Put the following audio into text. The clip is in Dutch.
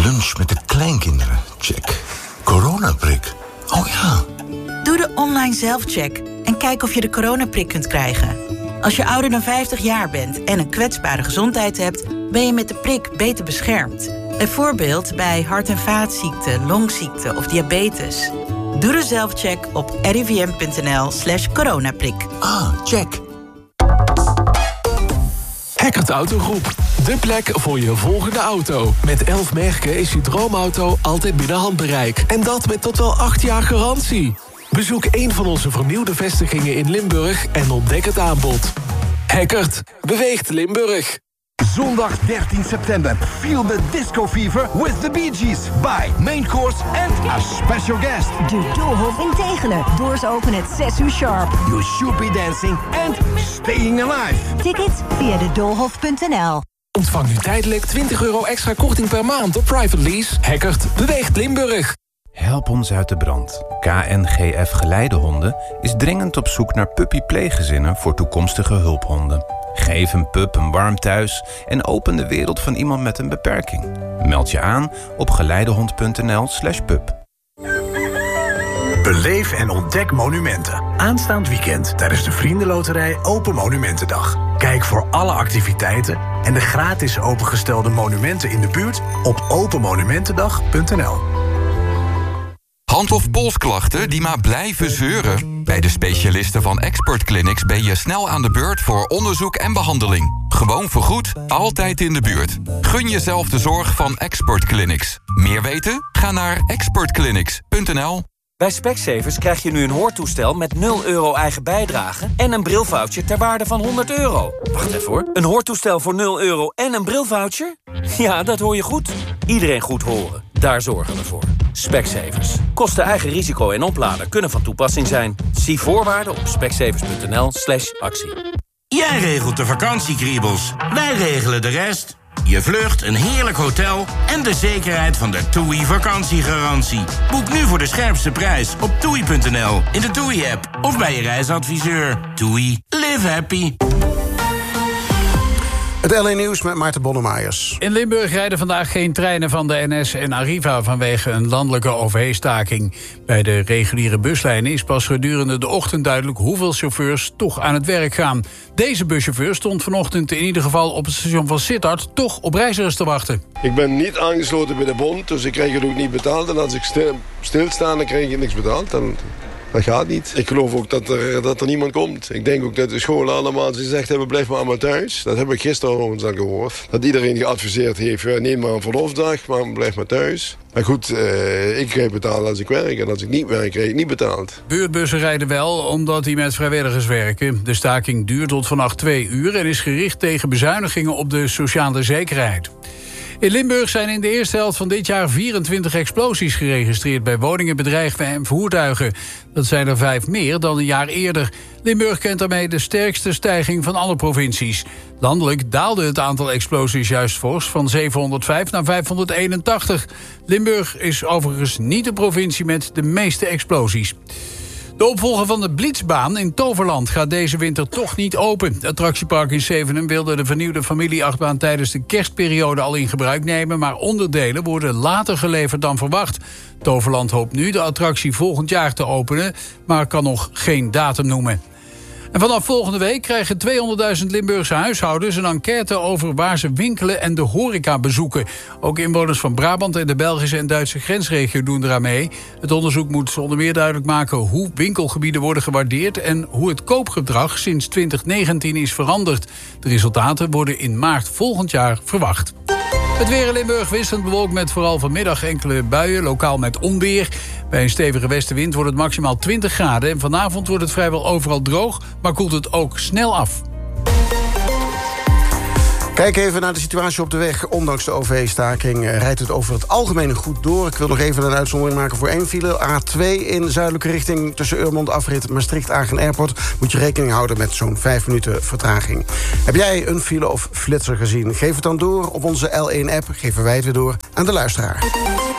Lunch met de kleinkinderen, check. Coronaprik, oh ja. Doe de online zelfcheck en kijk of je de coronaprik kunt krijgen. Als je ouder dan 50 jaar bent en een kwetsbare gezondheid hebt, ben je met de prik beter beschermd. Bijvoorbeeld bij hart- en vaatziekten, longziekten of diabetes. Doe de zelfcheck op rivm.nl/coronaprik. Check. Hackert Autogroep. De plek voor je volgende auto. Met 11 merken is je droomauto altijd binnen handbereik. En dat met tot wel 8 jaar garantie. Bezoek een van onze vernieuwde vestigingen in Limburg en ontdek het aanbod. Hackert. Beweegt Limburg. Zondag 13 september. Feel the disco fever with the Bee Gees. By Main Course and a special guest. De Doolhof in Tegelen. Doors open at 6 uur sharp. You should be dancing and staying alive. Tickets via dedoolhof.nl. Ontvang nu tijdelijk €20 extra korting per maand op private lease. Hackert beweegt Limburg. Help ons uit de brand. KNGF Geleidehonden is dringend op zoek naar puppy-pleeggezinnen voor toekomstige hulphonden. Geef een pup een warm thuis en open de wereld van iemand met een beperking. Meld je aan op geleidehond.nl/pup. Beleef en ontdek monumenten. Aanstaand weekend tijdens de Vriendenloterij Open Monumentendag. Kijk voor alle activiteiten en de gratis opengestelde monumenten in de buurt op openmonumentendag.nl. Hand- of polsklachten die maar blijven zeuren? Bij de specialisten van Expert Clinics ben je snel aan de beurt voor onderzoek en behandeling. Gewoon vergoed, altijd in de buurt. Gun jezelf de zorg van Expert Clinics. Meer weten? Ga naar expertclinics.nl. Bij Specsavers krijg je nu een hoortoestel met €0 eigen bijdrage en een brilvoucher ter waarde van €100. Wacht even hoor. Een hoortoestel voor €0 en een brilvoucher? Ja, dat hoor je goed. Iedereen goed horen. Daar zorgen we voor. Specsavers. Kosten eigen risico en oplader kunnen van toepassing zijn. Zie voorwaarden op specsavers.nl/actie. Jij regelt de vakantiekriebels. Wij regelen de rest. Je vlucht, een heerlijk hotel en de zekerheid van de TUI vakantiegarantie. Boek nu voor de scherpste prijs op TUI.nl, in de TUI-app of bij je reisadviseur. TUI. Live happy. Het LA Nieuws met Maarten Bonnemajers. In Limburg rijden vandaag geen treinen van de NS en Arriva vanwege een landelijke OV-staking. Bij de reguliere buslijnen is pas gedurende de ochtend duidelijk hoeveel chauffeurs toch aan het werk gaan. Deze buschauffeur stond vanochtend in ieder geval op het station van Sittard toch op reizigers te wachten. Ik ben niet aangesloten bij de bond, dus ik krijg het ook niet betaald. En als ik stilsta, dan krijg ik niks betaald. Dat gaat niet. Ik geloof ook dat er niemand komt. Ik denk ook dat de scholen allemaal gezegd hebben, blijf maar allemaal thuis. Dat heb ik gisteren overigens al gehoord. Dat iedereen geadviseerd heeft, neem maar een verlofdag, maar blijf maar thuis. Maar goed, ik krijg betaald als ik werk. En als ik niet werk, krijg ik niet betaald. Buurtbussen rijden wel, omdat die met vrijwilligers werken. De staking duurt tot vannacht 2 uur en is gericht tegen bezuinigingen op de sociale zekerheid. In Limburg zijn in de eerste helft van dit jaar 24 explosies geregistreerd bij woningen, bedrijven en voertuigen. Dat zijn er 5 meer dan een jaar eerder. Limburg kent daarmee de sterkste stijging van alle provincies. Landelijk daalde het aantal explosies juist fors van 705 naar 581. Limburg is overigens niet de provincie met de meeste explosies. De opvolger van de Blitzbaan in Toverland gaat deze winter toch niet open. Het attractiepark in Zevenum wilde de vernieuwde familieachtbaan tijdens de kerstperiode al in gebruik nemen, maar onderdelen worden later geleverd dan verwacht. Toverland hoopt nu de attractie volgend jaar te openen, maar kan nog geen datum noemen. En vanaf volgende week krijgen 200.000 Limburgse huishoudens een enquête over waar ze winkelen en de horeca bezoeken. Ook inwoners van Brabant en de Belgische en Duitse grensregio doen eraan mee. Het onderzoek moet onder meer duidelijk maken hoe winkelgebieden worden gewaardeerd en hoe het koopgedrag sinds 2019 is veranderd. De resultaten worden in maart volgend jaar verwacht. Het weer in Limburg wisselend bewolkt met vooral vanmiddag enkele buien, lokaal met onweer. Bij een stevige westenwind wordt het maximaal 20 graden... en vanavond wordt het vrijwel overal droog, maar koelt het ook snel af. Kijk even naar de situatie op de weg. Ondanks de OV-staking rijdt het over het algemeen goed door. Ik wil nog even een uitzondering maken voor 1 file. A2 in zuidelijke richting tussen Urmond afrit Maastricht-Agen Airport. Moet je rekening houden met zo'n 5 minuten vertraging. Heb jij een file of flitser gezien? Geef het dan door op onze L1-app. Geven wij het weer door aan de luisteraar.